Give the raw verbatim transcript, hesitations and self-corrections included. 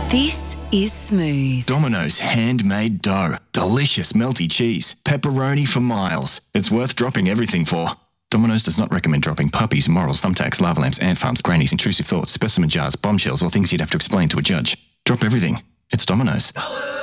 This is Smooth. Domino's handmade dough. Delicious melty cheese. Pepperoni for miles. It's worth dropping everything for. Domino's does not recommend dropping puppies, morals, thumbtacks, lava lamps, ant farms, grannies, intrusive thoughts, specimen jars, bombshells, or things you'd have to explain to a judge. Drop everything. It's Domino's.